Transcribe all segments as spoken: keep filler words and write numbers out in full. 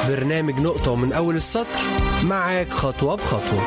برنامج نقطة من أول السطر، معاك خطوة بخطوة.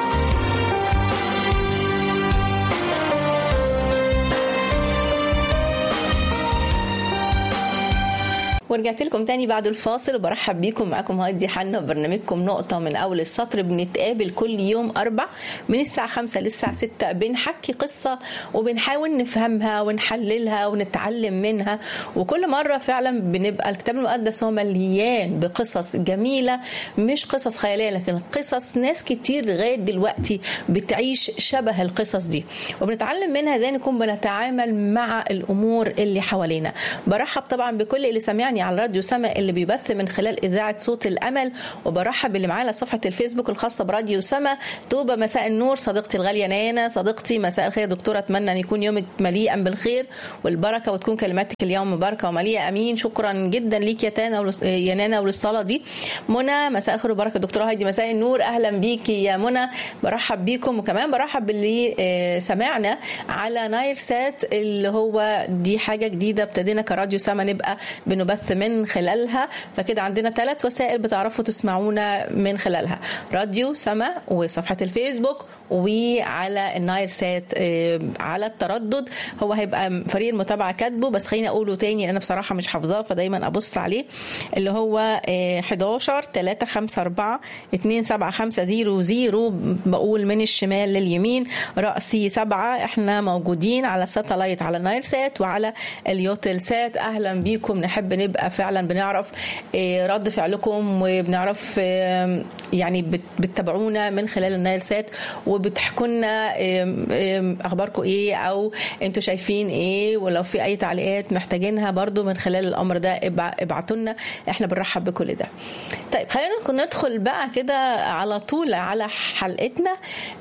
ورجعت لكم تاني بعد الفاصل وبرحب بيكم. معاكم هادي حنا وبرنامجكم نقطة من أول السطر. بنتقابل كل يوم أربع من الساعة خمسة للساعة ستة، بنحكي قصة وبنحاول نفهمها ونحللها ونتعلم منها. وكل مرة فعلا بنبقى الكتاب المقدس هو مليان بقصص جميلة، مش قصص خيالية لكن قصص ناس كتير لغاية دلوقتي بتعيش شبه القصص دي، وبنتعلم منها ازاي نكون بنتعامل مع الأمور اللي حوالينا. برحب طبعا بكل اللي سمعني على راديو سما اللي بيبث من خلال إذاعة صوت الأمل، وبرحب اللي معانا صفحة الفيسبوك الخاصة براديو سما. توبة مساء النور صديقتي الغالية نانا. صديقتي مساء الخير دكتورة، أتمنى أن يكون يومك مليئا بالخير والبركة وتكون كلماتك اليوم مباركة ومليئة. أمين. شكرا جدا ليك يا تانا يا نانا وللصلاة دي. منى مساء الخير وبركة. دكتورة هايدي مساء النور، أهلا بيكي يا منى. برحب بيكم، وكمان برحب باللي سمعنا على نايل سات اللي هو دي حاجة جديدة ابتدينا كراديو سما نبقى بنبث من خلالها. فكده عندنا ثلاث وسائل بتعرفوا تسمعونا من خلالها: راديو سما وصفحة الفيسبوك وعلى النايل سات على التردد. هو هيبقى فريق المتابعة كاتبه، بس خليني أقوله تاني أنا بصراحة مش حافظاه فدايما أبص عليه، اللي هو حداشر تلاتة خمسة أربعة اتنين سبعة خمسة زيرو زيرو. بقول من الشمال لليمين رأسي سبعة. احنا موجودين على الساتلايت على النايل سات وعلى اليوتل سات. أهلا بيكم. نحب نبقى فعلا بنعرف رد فعلكم وبنعرف يعني بتتابعونا من خلال النايل سات وبتحكوا لنا اخباركم ايه او انتوا شايفين ايه، ولو في اي تعليقات محتاجينها برضو من خلال الامر ده ابعتوا لنا، احنا بنرحب بكل ده. طيب خلينا ندخل بقى كده على طول على حلقتنا.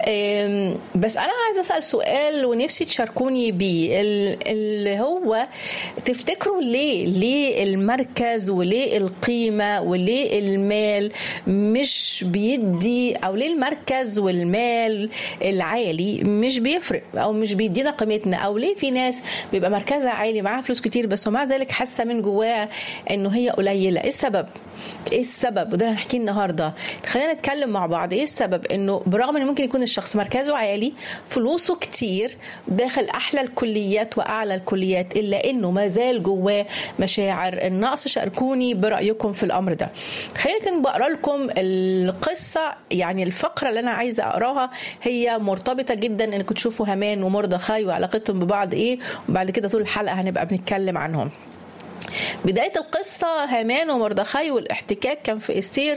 بس انا عايزه اسال سؤال ونفسي تشاركوني بيه، اللي هو تفتكروا ليه ليه المركز وليه القيمة وليه المال مش بيدي، أو ليه المركز والمال العالي مش بيفرق أو مش بيدينا قيمتنا، أو ليه في ناس بيبقى مركزها عالي معاها فلوس كتير بس ومع ذلك حاسة من جواها إنه هي قليلة. إيه السبب؟ إيه السبب؟ وده هنحكي النهاردة. خلينا نتكلم مع بعض. إيه السبب إنه برغم إنه ممكن يكون الشخص مركزه عالي فلوسه كتير داخل أحلى الكليات وأعلى الكليات، إلا إنه ما زال جواه مشاعر النقص؟ شاركوني برأيكم في الأمر ده. خلينا كده بقرأ لكم القصة، يعني الفقرة اللي أنا عايزة أقراها هي مرتبطة جدا إنكم تشوفوا هامان ومردخاي وعلاقتهم ببعض إيه، وبعد كده طول الحلقة هنبقى بنتكلم عنهم. بداية القصة هامان ومردخاي والاحتكاك كان في استير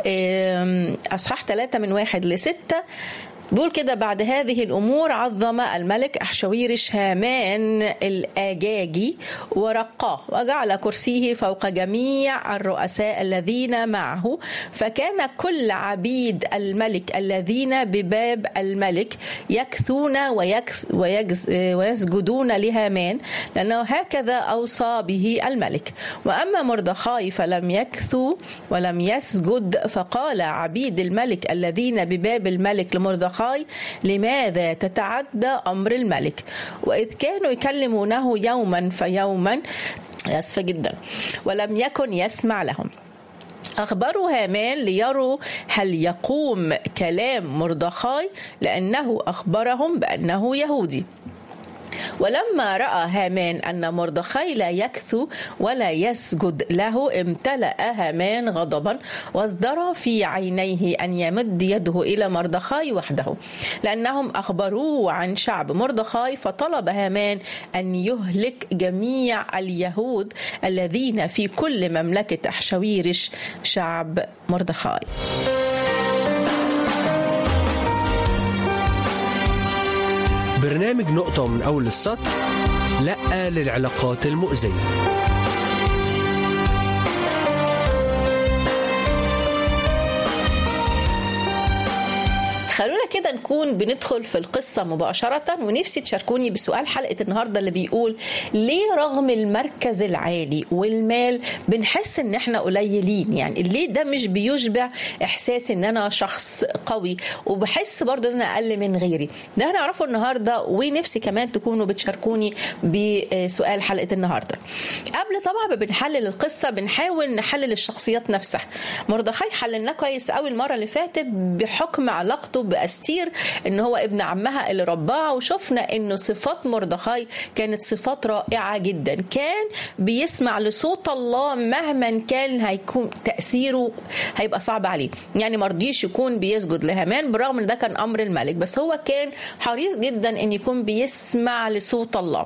أصحاح ثلاثة من واحد لستة. بيقول كده: بعد هذه الأمور عظم الملك أحشويرش هامان الآجاجي ورقاه وجعل كرسيه فوق جميع الرؤساء الذين معه، فكان كل عبيد الملك الذين بباب الملك يكثون ويكس ويجز ويسجدون لهامان، لأنه هكذا أوصى به الملك. وأما مردخاي فلم يكثوا ولم يسجد، فقال عبيد الملك الذين بباب الملك لمردخاي: لماذا تتعدى أمر الملك؟ وإذ كانوا يكلمونه يوما فيوما، أسفة جدا، ولم يكن يسمع لهم. أخبروا هامان ليروا هل يقوم كلام مردخاي، لأنه أخبرهم بأنه يهودي. ولما رأى هامان أن مردخاي لا يكثو ولا يسجد له، امتلأ هامان غضبا وازدرى في عينيه أن يمد يده إلى مردخاي وحده، لأنهم أخبروه عن شعب مردخاي. فطلب هامان أن يهلك جميع اليهود الذين في كل مملكة أحشويرش شعب مردخاي. برنامج نقطة من أول السطر، لأ للعلاقات المؤذية. خلونا كده كده نكون بندخل في القصة مباشرة، ونفسي تشاركوني بسؤال حلقة النهاردة اللي بيقول ليه رغم المركز العالي والمال بنحس ان احنا قليلين؟ يعني ليه ده مش بيشبع احساس ان انا شخص قوي وبحس برضو ان انا اقل من غيري؟ ده هنعرفه النهاردة، ونفسي كمان تكونوا بتشاركوني بسؤال حلقة النهاردة. قبل طبعا بنحلل القصة بنحاول نحلل الشخصيات نفسها. مردخاي حللناه كويس قوي المرة اللي فاتت بحكم علاقته بأستير ان هو ابن عمها اللي رباها، وشفنا انه صفات مردخاي كانت صفات رائعة جدا. كان بيسمع لصوت الله مهما كان هيكون تأثيره هيبقى صعب عليه، يعني مرضيش يكون بيسجد لهامان برغم ان ده كان امر الملك، بس هو كان حريص جدا ان يكون بيسمع لصوت الله.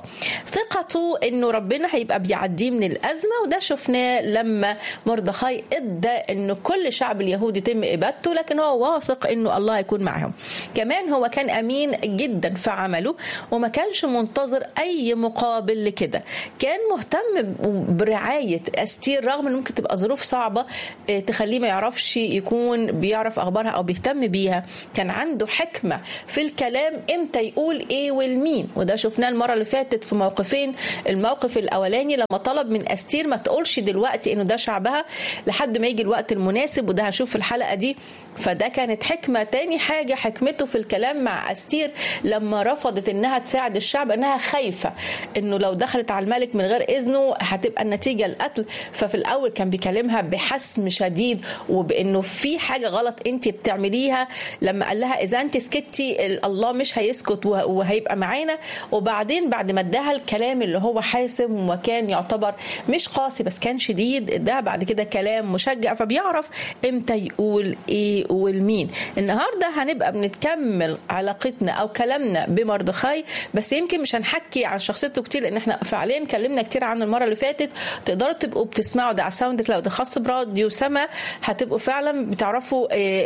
ثقته انه ربنا هيبقى بيعديه من الازمه، وده شفناه لما مردخاي ادى انه كل شعب اليهود يتم ابادته، لكن هو واثق انه الله هيكون معهم. كمان هو كان امين جدا في عمله وما كانش منتظر اي مقابل لكده. كان مهتم برعايه استير رغم ان ممكن تبقى ظروف صعبه تخليه ما يعرفش يكون بيعرف اخبارها او بيهتم بيها. كان عنده حكمه في الكلام امتى يقول ايه والمين، وده شفناه المره اللي فاتت في موقفين. الموقف الاولاني لما طلب من استير ما تقولش دلوقتي انه ده شعبها لحد ما يجي الوقت المناسب، وده هنشوف في الحلقه دي، فده كانت حكمه. تاني حاجه حكمته في الكلام مع استير لما رفضت انها تساعد الشعب، انها خايفه انه لو دخلت على الملك من غير اذنه هتبقى النتيجه القتل. ففي الاول كان بيكلمها بحسم شديد وبانه في حاجه غلط انت بتعمليها. لما قال لها اذا انت سكتي الله مش هيسكت وهيبقى معانا. وبعدين بعد ما اداها الكلام اللي هو حاسم وكان يعتبر مش قاسي بس كان شديد، اداها بعد كده كلام مشجع، فبيعرف امتى يقول ايه والمين. النهارده هنبقى بنتكمل علاقتنا او كلامنا بمردخاي، بس يمكن مش هنحكي عن شخصيته كتير لان احنا فعليا اتكلمنا كتير عنه المره اللي فاتت. تقدروا تبقوا بتسمعوا ده على ساوند كلاود الخاص براديو سما، هتبقوا فعلا بتعرفوا،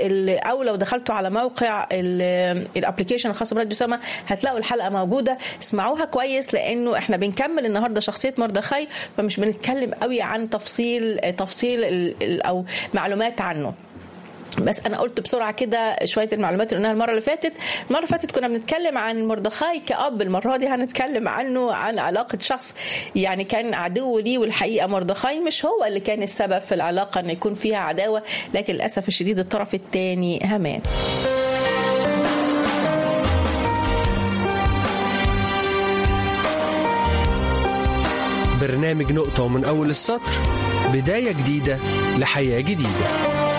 او لو دخلتوا على موقع الابلكيشن الخاص براديو سما هتلاقوا الحلقه موجوده. اسمعوها كويس لانه احنا بنكمل النهارده شخصيه مردخاي، فمش بنتكلم قوي عن تفصيل تفصيل او معلومات عنه. بس انا قلت بسرعه كده شويه المعلومات اللي قلناها المره اللي فاتت. المره اللي فاتت كنا بنتكلم عن مردخاي كأب، المره دي هنتكلم عنه عن علاقه شخص يعني كان عدو ليه، والحقيقه مردخاي مش هو اللي كان السبب في العلاقه ان يكون فيها عداوه، لكن للاسف الشديد الطرف الثاني هامان. برنامج نقطة من أول السطر، بداية جديدة لحياة جديدة.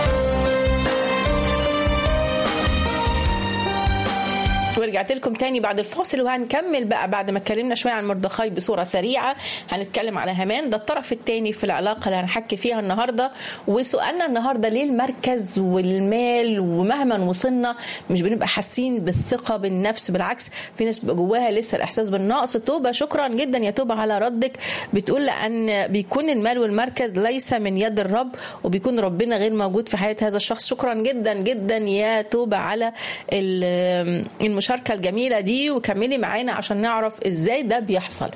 ورجعت لكم تاني بعد الفاصل، وهنكمل بقى بعد ما اتكلمنا شويه عن مردخاي بصوره سريعه. هنتكلم على هامان، ده الطرف الثاني في العلاقه اللي هنحكي فيها النهارده. وسؤالنا النهارده ليه المركز والمال ومهما وصلنا مش بنبقى حاسين بالثقه بالنفس؟ بالعكس في ناس بيبقى جواها لسه الاحساس بالنقص. توبه، شكرا جدا يا توبه على ردك، بتقول لان بيكون المال والمركز ليس من يد الرب وبيكون ربنا غير موجود في حياه هذا الشخص. شكرا جدا جدا يا توبه على المشاركه الجميلة دي، وكملي معانا عشان نعرف ازاي ده بيحصل.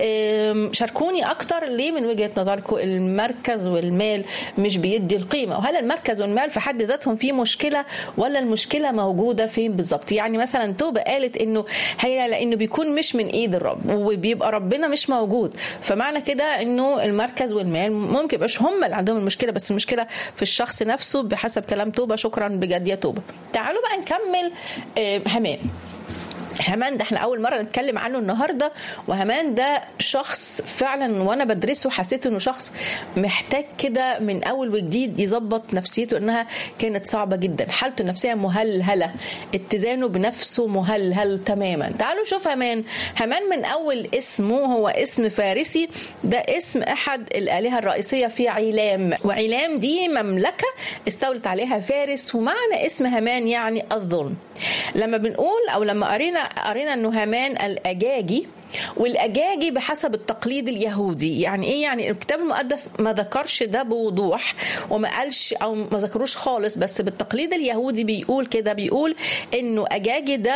شاركوني اكتر ليه من وجهة نظركم المركز والمال مش بيدي القيمة، وهل المركز والمال في حد ذاتهم فيه مشكلة ولا المشكلة موجودة فين بالظبط؟ يعني مثلا توبة قالت انه هي لانه بيكون مش من ايد الرب وبيبقى ربنا مش موجود، فمعنى كده انه المركز والمال ممكن يبقاش هم اللي عندهم المشكلة، بس المشكلة في الشخص نفسه بحسب كلام توبة. شكرا بجد يا توبة. تعالوا بقى نكمل هامان. هامان ده احنا اول مره نتكلم عنه النهارده، وهامان ده شخص فعلا وانا بدرسه حسيت انه شخص محتاج كده من اول وجديد يظبط نفسيته، انها كانت صعبه جدا، حالته النفسيه مهلهله، اتزانه بنفسه مهلهل تماما. تعالوا نشوف هامان. هامان من اول اسمه هو اسم فارسي، ده اسم احد الالهه الرئيسيه في عيلام، وعيلام دي مملكه استولت عليها فارس، ومعنى اسم هامان يعني الظلم. لما بنقول او لما قرينا قرينا انه هامان الاجاجي، والاجاجي بحسب التقليد اليهودي يعني ايه؟ يعني الكتاب المقدس ما ذكرش ده بوضوح وما قالش او ما ذكروش خالص، بس بالتقليد اليهودي بيقول كده، بيقول انه اجاجي ده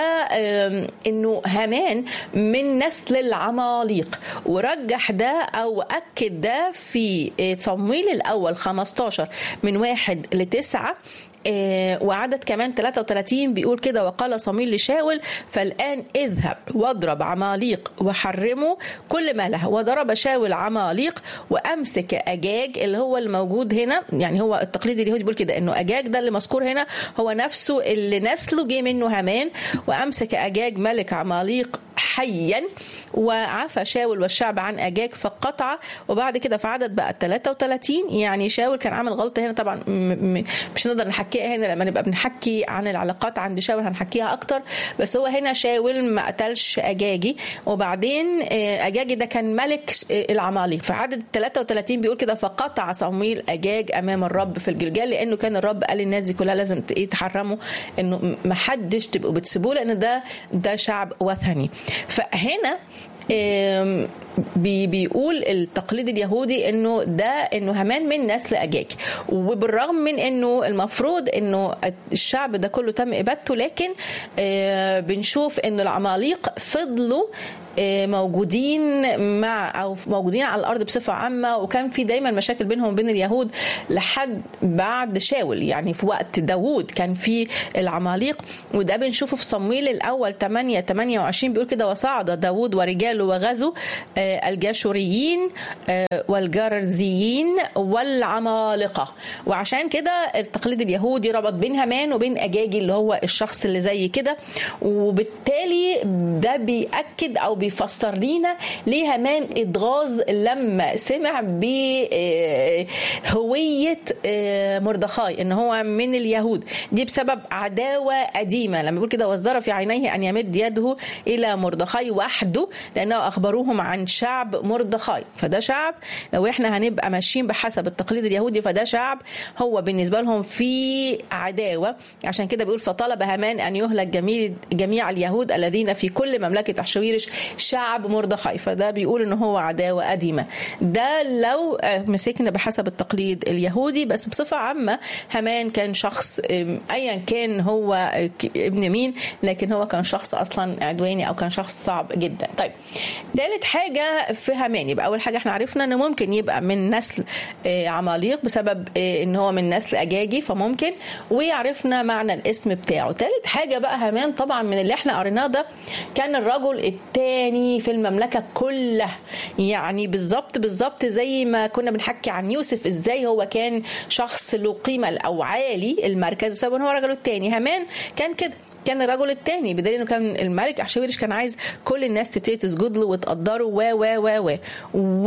انه هامان من نسل العماليق، ورجح ده او اكد ده في صمويل الاول خمستاشر من واحد لتسعة وعدد كمان ثلاثة وثلاثين بيقول كده: وقال صمويل لشاول: فالآن اذهب واضرب عماليق وحرمه كل ما له. وضرب شاول عماليق وأمسك أجاج، اللي هو الموجود هنا، يعني هو التقليد اليهودي بيقول كده إنه أجاج ده اللي مذكور هنا هو نفسه اللي نسله جه منه هامان. وأمسك أجاج ملك عماليق حيا، وعفى شاول والشعب عن أجاج فقطع. وبعد كده في عدد بقى ثلاثة وثلاثين، يعني شاول كان عامل غلطة هنا طبعا مش نقدر نحكيها هنا، لما نبقى بنحكي عن العلاقات عند شاول هنحكيها أكتر، بس هو هنا شاول ما قتلش أجاجي. وبعدين أجاجي ده كان ملك العماليق. في عدد ثلاثة وثلاثين بيقول كده: فقطع صمويل أجاج أمام الرب في الجلجال، لأنه كان الرب قال للناس دي كلها لازم يتحرموا، إنه ما حدش تبقوا بتسيبوه، لأن ده ده شعب وثني. فهنا بيقول التقليد اليهودي انه ده انه هامان من نسل أجاج، وبالرغم من انه المفروض انه الشعب ده كله تم ابادته، لكن بنشوف انه العماليق فضلوا موجودين مع او موجودين على الارض بصفه عامه، وكان في دايما مشاكل بينهم وبين اليهود لحد بعد شاول. يعني في وقت داوود كان في العماليق، وده بنشوفه في صمويل الاول ثمانية ثمانية وعشرين بيقول كده: وصعد داوود ورجاله وغزوا الجاشوريين والجرزيين والعمالقه. وعشان كده التقليد اليهودي ربط بين هامان وبين أجاجي اللي هو الشخص اللي زي كده، وبالتالي ده بيأكد او بيفسر لينا ليه هامان اتغاظ لما سمع بهوية مردخاي ان هو من اليهود. دي بسبب عداوة قديمة، لما بيقول كده: وازدرى في عينيه ان يمد يده الى مردخاي وحده لانه اخبروهم عن شعب مردخاي. فده شعب لو احنا هنبقى ماشيين بحسب التقليد اليهودي فده شعب هو بالنسبة لهم في عداوة. عشان كده بيقول: فطلب هامان ان يهلك جميع جميع اليهود الذين في كل مملكة أحشويرش شعب مردخاي. فده بيقول ان هو عداوة قديمة. ده لو مسكنا بحسب التقليد اليهودي، بس بصفة عامة هامان كان شخص ايا كان هو ابن مين، لكن هو كان شخص اصلا عدواني او كان شخص صعب جدا. طيب ثالث حاجة في هامان، يبقى اول حاجة احنا عرفنا انه ممكن يبقى من نسل عماليق بسبب ان هو من نسل أجاجي، فممكن، وعرفنا معنى الاسم بتاعه. ثالث حاجة بقى هامان طبعا من اللي احنا قريناه ده كان الرجل الثاني في المملكة كلها. يعني بالظبط بالظبط زي ما كنا بنحكي عن يوسف ازاي هو كان شخص له قيمة او عالي المركز بسبب ان هو رجله الثاني، هامان كان كده، كان الرجل الثاني، بدليل انه كان الملك أحشويرش كان عايز كل الناس تبتدي تسجد له وتقدره و و و و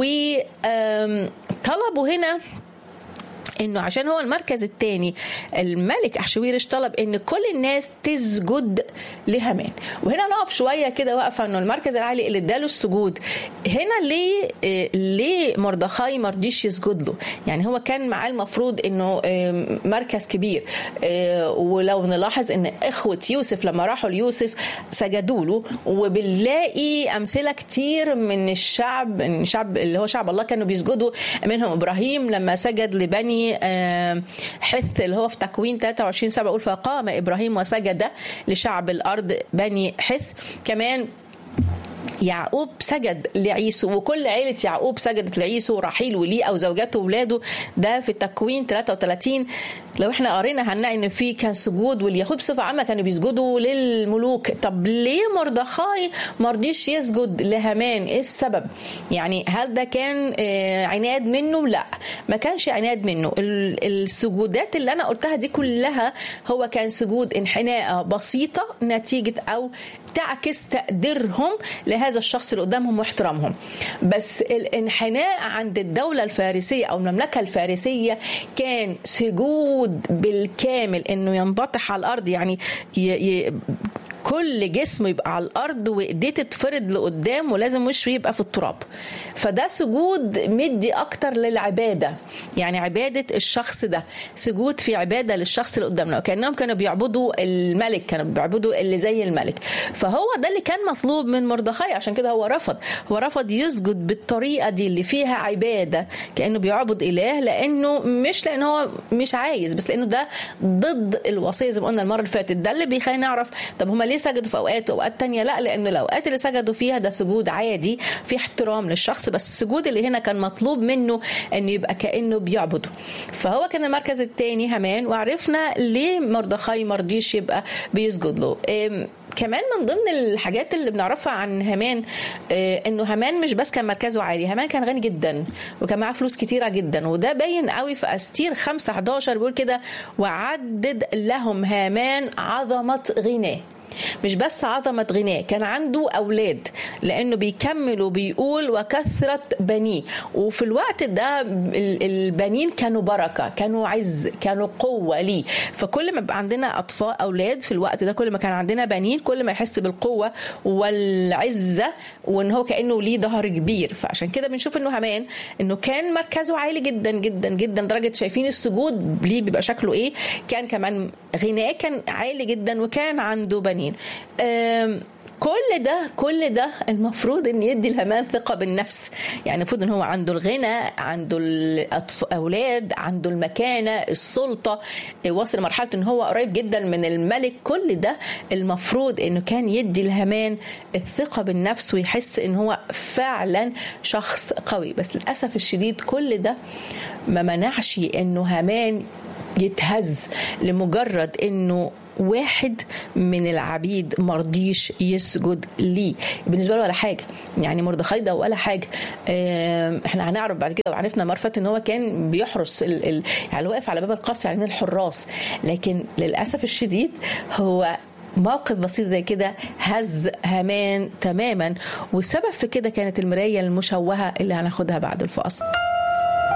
وطلبوا هنا انه عشان هو المركز الثاني الملك أحشويرش طلب ان كل الناس تسجد لهامان. وهنا نقف شويه كده واقفه انه المركز العالي اللي اداله السجود هنا ليه ليه مردخاي ما رضيش يسجد له؟ يعني هو كان معاه المفروض انه مركز كبير، ولو نلاحظ ان اخوه يوسف لما راحوا ليوسف سجدوا له، وبنلاقي امثله كتير من الشعب الشعب اللي هو شعب الله كانوا بيسجدوا، منهم ابراهيم لما سجد لبني حث اللي هو في تكوين ثلاثة وعشرين سبعة يقول: فقام إبراهيم وسجد لشعب الأرض بني حث. كمان يعقوب سجد لعيسو، وكل عيلة يعقوب سجدت لعيسو، رحيل وليه أو زوجاته وولاده، ده في تكوين ثلاثة وثلاثين. لو احنا قرينا هنلاقي ان في كان سجود، واليهود بصفه عامه كانوا بيسجدوا للملوك. طب ليه مردخاي ما رضيش يسجد لهامان؟ ايه السبب؟ يعني هل ده كان عناد منه؟ لا، ما كانش عناد منه. السجودات اللي انا قلتها دي كلها هو كان سجود انحناء بسيطه نتيجه او تعكس تقديرهم لهذا الشخص اللي قدامهم واحترامهم. بس الانحناء عند الدوله الفارسيه او المملكه الفارسيه كان سجود بالكامل، انه ينبطح على الارض، يعني ي... ي... كل جسمه يبقى على الارض وايديه تتفرد لقدام ولازم وشه يبقى في التراب. فده سجود مدي اكتر للعباده، يعني عباده الشخص ده، سجود في عباده للشخص اللي قدامنا، وكانهم كانوا بيعبدوا الملك، كانوا بيعبدوا اللي زي الملك. فهو ده اللي كان مطلوب من مردخاي، عشان كده هو رفض هو رفض يسجد بالطريقه دي اللي فيها عباده كانه بيعبد اله، لانه مش لانه هو مش عايز، بس لانه ده ضد الوصيه زي ما قلنا المره اللي فاتت. ده اللي بيخلينا نعرف طب هما ليه ليه سجدوا في اوقات واوقات تانية لا؟ لانه الاوقات اللي سجدوا فيها ده سجود عادي في احترام للشخص، بس السجود اللي هنا كان مطلوب منه انه يبقى كانه بيعبده. فهو كان المركز الثاني هامان، وعرفنا ليه مردخاي مرضيش يبقى بيسجد له. كمان من ضمن الحاجات اللي بنعرفها عن هامان انه هامان مش بس كان مركزه عالي، هامان كان غني جدا وكان معاه فلوس كتيره جدا، وده باين قوي في استير خمسة حداشر بيقول كده: وعدد لهم هامان عظمه غناه. مش بس عظمة غناه، كان عنده أولاد، لأنه بيكمل وبيقول وكثرة بنيه. وفي الوقت ده البنين كانوا بركة، كانوا عز، كانوا قوة ليه. فكل ما بقى عندنا أطفال أولاد في الوقت ده، كل ما كان عندنا بنين، كل ما يحس بالقوة والعزة، وإن هو كأنه ليه ظهر كبير. فعشان كده بنشوف إنه هامان إنه كان مركزه عالي جدا جدا جدا، درجة شايفين السجود ليه بيبقى شكله إيه. كان كمان غناه كان عالي جدا، وكان عنده بنين. كل ده كل ده المفروض ان يدي الهامان ثقه بالنفس. يعني المفروض ان هو عنده الغنى، عنده الاولاد، عنده المكانه، السلطه، واصل لمرحله ان هو قريب جدا من الملك. كل ده المفروض انه كان يدي الهامان الثقه بالنفس، ويحس ان هو فعلا شخص قوي. بس للاسف الشديد كل ده ما منعش انه هامان يتهز لمجرد انه واحد من العبيد مرضيش يسجد ليه. بالنسبه له ولا حاجه، يعني مردخاي ده ولا حاجه. احنا هنعرف بعد كده، وعرفنا مرفت ان هو كان بيحرس ال ال يعني واقف على باب القصر، يعني الحراس. لكن للاسف الشديد هو موقف بسيط زي كده هز هامان تماما، والسبب في كده كانت المرايه المشوهه اللي هناخدها بعد الفاصل.